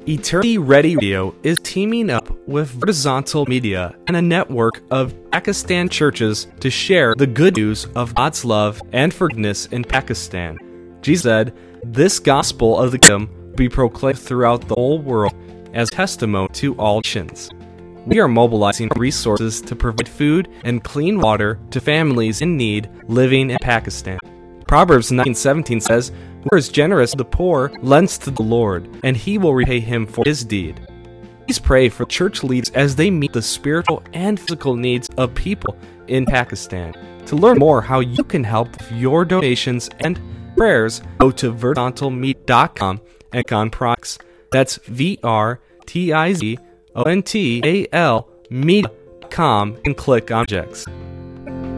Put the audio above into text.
Eternity Ready Radio is teaming up with Horizontal Media and a network of Pakistan churches to share the good news of God's love and forgiveness in Pakistan. Jesus said, "This gospel of the kingdom will be proclaimed throughout the whole world as testimony to all nations." We are mobilizing resources to provide food and clean water to families in need living in Pakistan. Proverbs 19:17 says, "Whoever is generous to the poor lends to the Lord, and he will repay him for his deed." Please pray for church leaders as they meet the spiritual and physical needs of people in Pakistan. To learn more how you can help with your donations and prayers, go to verticalmeet.com and click on products. That's VRTIZONTAL meet.com and click on objects.